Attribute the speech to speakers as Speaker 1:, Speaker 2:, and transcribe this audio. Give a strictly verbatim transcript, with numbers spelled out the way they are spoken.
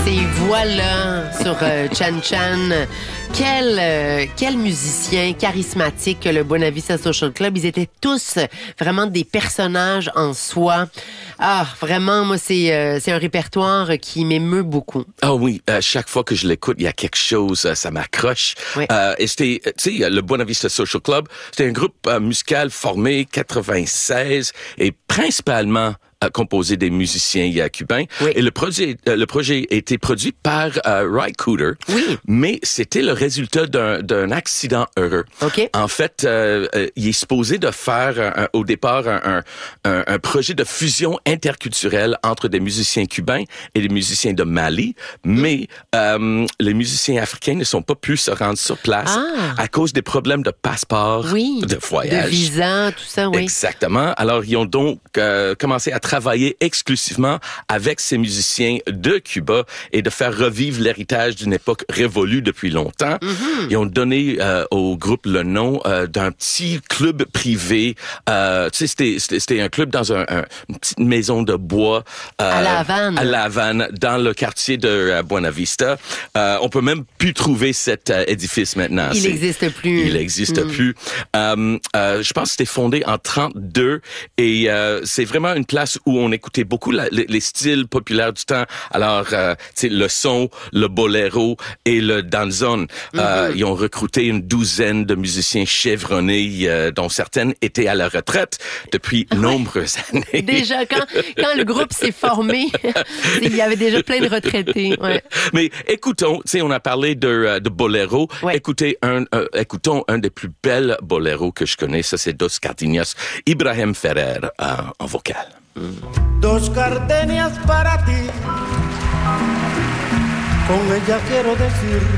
Speaker 1: Ces voix-là sur euh, Chan Chan. Quel, euh, quel musicien charismatique que le Buena Vista Social Club. Ils étaient tous vraiment des personnages en soi. Ah, vraiment, moi, c'est, euh, c'est un répertoire qui m'émeut beaucoup.
Speaker 2: Ah oui, euh, chaque fois que je l'écoute, il y a quelque chose, euh, ça m'accroche.
Speaker 1: Oui.
Speaker 2: Euh, et c'était, tu sais, le Buena Vista Social Club, c'était un groupe euh, musical formé quatre-vingt-seize et principalement euh, composé des musiciens euh, cubains. Oui. Et le projet, euh, le projet a été produit par euh, Ry Cooder.
Speaker 1: Oui.
Speaker 2: Mais c'était le résultat d'un, d'un accident heureux.
Speaker 1: OK.
Speaker 2: En fait, euh, euh, il est supposé de faire un, un, au départ un, un, un projet de fusion interculturelle entre des musiciens cubains et des musiciens de Mali, mais euh, les musiciens africains ne sont pas pu se rendre sur place
Speaker 1: ah.
Speaker 2: à cause des problèmes de passeport,
Speaker 1: oui.
Speaker 2: de voyage.
Speaker 1: De visa, tout ça, oui.
Speaker 2: Exactement. Alors, ils ont donc euh, commencé à travailler exclusivement avec ces musiciens de Cuba et de faire revivre l'héritage d'une époque révolue depuis longtemps. Mm-hmm. Ils ont donné euh, au groupe le nom euh, d'un petit club privé. Euh, tu sais, c'était, c'était, c'était un club dans un, un, une petite maison de bois. Euh,
Speaker 1: à La Havane.
Speaker 2: À La Havane, dans le quartier de euh, Buena Vista. Euh, on peut même plus trouver cet euh, édifice maintenant.
Speaker 1: Il n'existe plus.
Speaker 2: Il n'existe mm. plus. Euh, euh, je pense que c'était fondé en trente-deux et euh, c'est vraiment une place où on écoutait beaucoup la, les, les styles populaires du temps. Alors, euh, tu sais, le son, le boléro et le danzón. Mm-hmm. Euh, ils ont recruté une douzaine de musiciens chevronnés, euh, dont certaines étaient à la retraite depuis ouais. nombreuses années.
Speaker 1: Déjà, quand, quand le groupe s'est formé, il y avait déjà plein de retraités. Ouais.
Speaker 2: Mais écoutons, tu sais, on a parlé de, de boléro. Ouais. Écoutez un, euh, écoutons un des plus belles boléros que je connais. Ça, c'est Dos Gardenias, Ibrahim Ferrer euh, en vocal. Mm.
Speaker 3: Dos gardenias para ti, con ella quiero decir